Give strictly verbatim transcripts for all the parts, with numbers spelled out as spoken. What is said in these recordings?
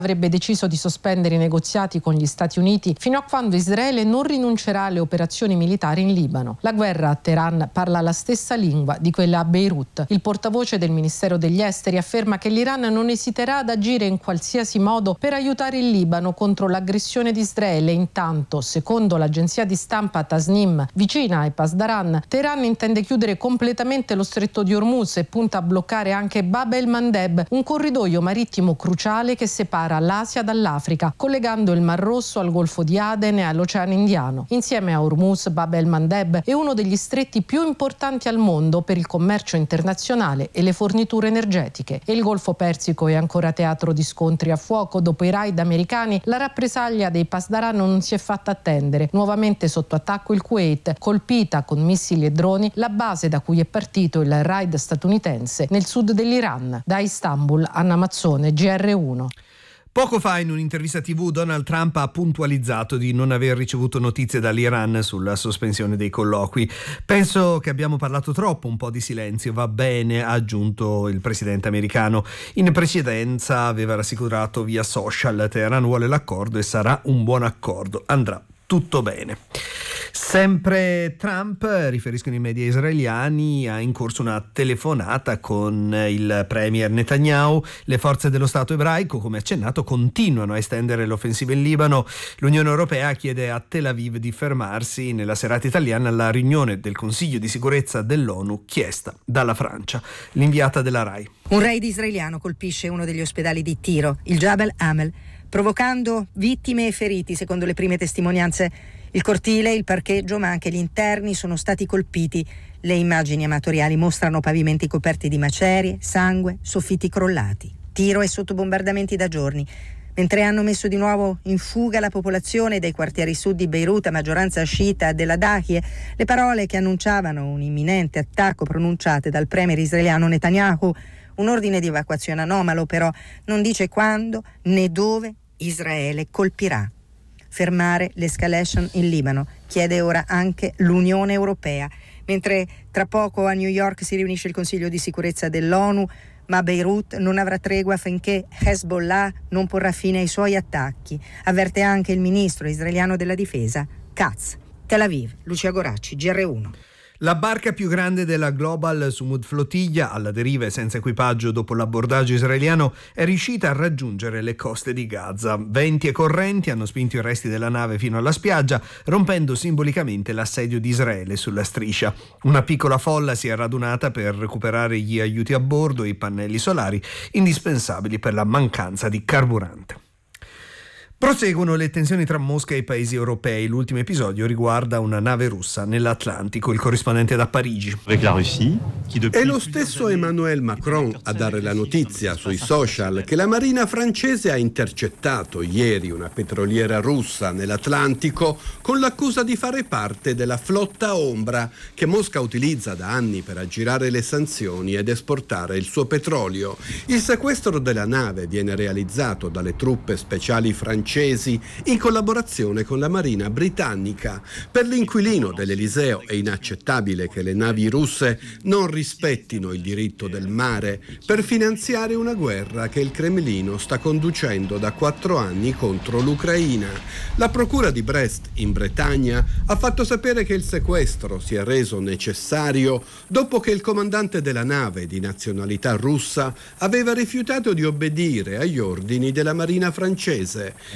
avrebbe deciso di sospendere i negoziati con gli Stati Uniti fino a quando Israele non rinuncerà alle operazioni militari in Libano. La guerra a Teheran parla la stessa lingua di quella a Beirut. Il portavoce del Ministero degli Esteri afferma che l'Iran non esiterà ad agire in qualsiasi modo per aiutare il Libano contro l'aggressione di Israele. Intanto, secondo l'agenzia di stampa Tasnim, vicina ai Pasdaran, Teheran intende chiudere completamente lo stretto di Hormuz e punta a bloccare anche Bab el-Mandeb, un corridoio marittimo cruciale che separa l'Asia dall'Africa, collegando il Mar Rosso al Golfo di Aden e all'Oceano Indiano. Insieme a Hormuz, Bab el-Mandeb è uno degli stretti più importanti al mondo per il commercio internazionale e le forniture energetiche. E il Golfo Persico è ancora teatro di scontri a fuoco. Dopo i raid americani, la rappresaglia dei Pasdaran non si è fatta attendere. Nuovamente sotto attacco il Kuwait, colpita con missili e droni la base da cui è partito il raid statunitense nel sud dell'Iran. Da Istanbul, Anna Mazzone, G R uno. Poco fa in un'intervista tivù Donald Trump ha puntualizzato di non aver ricevuto notizie dall'Iran sulla sospensione dei colloqui. Penso che abbiamo parlato troppo, un po' di silenzio va bene, ha aggiunto il presidente americano. In precedenza aveva rassicurato via social: Teheran vuole l'accordo e sarà un buon accordo, andrà tutto bene. Sempre Trump, riferiscono i media israeliani, ha in corso una telefonata con il premier Netanyahu. Le forze dello Stato ebraico, come accennato, continuano a estendere l'offensiva in Libano. L'Unione Europea chiede a Tel Aviv di fermarsi nella serata italiana alla riunione del Consiglio di sicurezza dell'ONU chiesta dalla Francia. L'inviata della RAI. Un raid israeliano colpisce uno degli ospedali di Tiro, il Jabal Amel, provocando vittime e feriti, secondo le prime testimonianze. Il cortile, il parcheggio, ma anche gli interni sono stati colpiti. Le immagini amatoriali mostrano pavimenti coperti di macerie, sangue, soffitti crollati. Tiro è sotto bombardamenti da giorni. Mentre hanno messo di nuovo in fuga la popolazione dei quartieri sud di Beirut, a maggioranza sciita della Dahie, le parole che annunciavano un imminente attacco pronunciate dal premier israeliano Netanyahu. Un ordine di evacuazione anomalo, però, non dice quando né dove Israele colpirà. Fermare l'escalation in Libano, chiede ora anche l'Unione Europea, mentre tra poco a New York si riunisce il Consiglio di sicurezza dell'ONU, ma Beirut non avrà tregua finché Hezbollah non porrà fine ai suoi attacchi, avverte anche il ministro israeliano della difesa, Katz. Tel Aviv, Lucia Goracci, G R uno. La barca più grande della Global Sumud Flottiglia, alla deriva e senza equipaggio dopo l'abbordaggio israeliano, è riuscita a raggiungere le coste di Gaza. Venti e correnti hanno spinto i resti della nave fino alla spiaggia, rompendo simbolicamente l'assedio di Israele sulla striscia. Una piccola folla si è radunata per recuperare gli aiuti a bordo e i pannelli solari, indispensabili per la mancanza di carburante. Proseguono le tensioni tra Mosca e i paesi europei. L'ultimo episodio riguarda una nave russa nell'Atlantico. Il corrispondente da Parigi. È lo stesso Emmanuel Macron a dare la notizia sui social che la marina francese ha intercettato ieri una petroliera russa nell'Atlantico con l'accusa di fare parte della flotta ombra che Mosca utilizza da anni per aggirare le sanzioni ed esportare il suo petrolio. Il sequestro della nave viene realizzato dalle truppe speciali francesi in collaborazione con la Marina britannica. Per l'inquilino dell'Eliseo è inaccettabile che le navi russe non rispettino il diritto del mare per finanziare una guerra che il Cremlino sta conducendo da quattro anni contro l'Ucraina. La procura di Brest, in Bretagna, ha fatto sapere che il sequestro si è reso necessario dopo che il comandante della nave, di nazionalità russa, aveva rifiutato di obbedire agli ordini della Marina francese.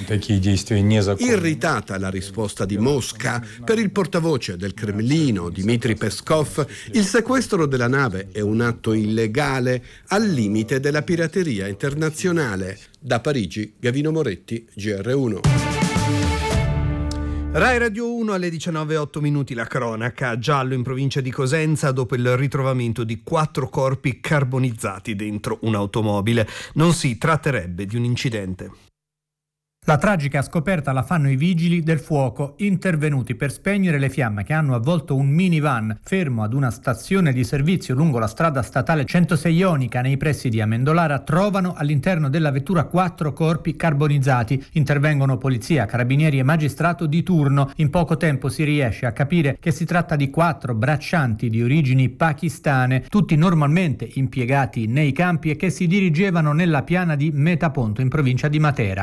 Irritata la risposta di Mosca, per il portavoce del Cremlino, Dmitry Peskov, il sequestro della nave è un atto illegale al limite della pirateria internazionale. Da Parigi, Gavino Moretti, G R uno. Rai Radio uno alle diciannove e otto minuti, la cronaca. Giallo in provincia di Cosenza dopo il ritrovamento di quattro corpi carbonizzati dentro un'automobile. Non si tratterebbe di un incidente. La tragica scoperta la fanno i vigili del fuoco, intervenuti per spegnere le fiamme che hanno avvolto un minivan fermo ad una stazione di servizio lungo la strada statale centosei Ionica nei pressi di Amendolara. Trovano all'interno della vettura quattro corpi carbonizzati. Intervengono polizia, carabinieri e magistrato di turno. In poco tempo si riesce a capire che si tratta di quattro braccianti di origini pakistane, tutti normalmente impiegati nei campi e che si dirigevano nella piana di Metaponto in provincia di Matera.